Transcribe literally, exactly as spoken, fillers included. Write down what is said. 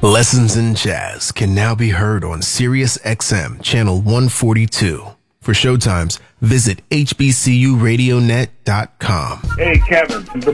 Lessons in Jazz can now be heard on Sirius X M Channel one forty-two. For showtimes, visit H B C U radio net dot com. Hey, Kevin. The